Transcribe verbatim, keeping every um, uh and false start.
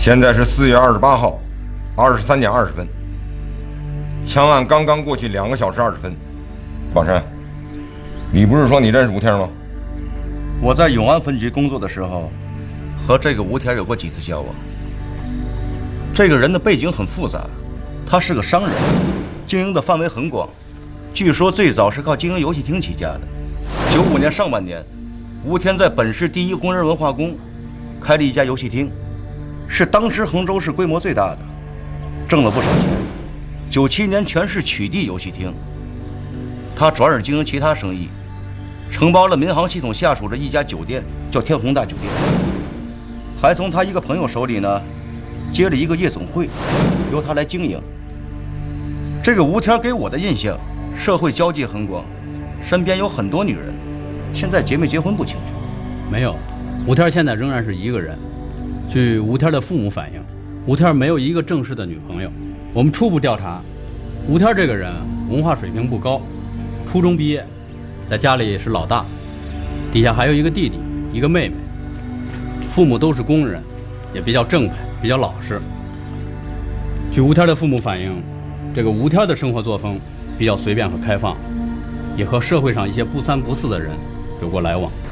现在是四月二十八号，二十三点二十分。枪案刚刚过去两个小时二十分。宝山，你不是说你认识吴天吗？ 我在永安分局工作的时候，和这个吴天有过几次交往。这个人的背景很复杂，他是个商人，经营的范围很广。据说最早是靠经营游戏厅起家的。九五年上半年，吴天在本市第一工人文化宫开了一家游戏厅，是当时衡州市规模最大的，挣了不少钱。九七年全市取缔游戏厅，他转而经营其他生意，承包了民航系统下属的一家酒店，叫天宏大酒店，还从他一个朋友手里呢接了一个夜总会，由他来经营。这个吴天给我的印象，社会交际很广，身边有很多女人，现在结没结婚不清楚。 没有，吴天现在仍然是一个人。据吴天的父母反映，吴天没有一个正式的女朋友。我们初步调查，吴天这个人文化水平不高，初中毕业，在家里是老大，底下还有一个弟弟，一个妹妹，父母都是工人，也比较正派，比较老实。据吴天的父母反映，这个吴天的生活作风比较随便和开放，也和社会上一些不三不四的人有过来往。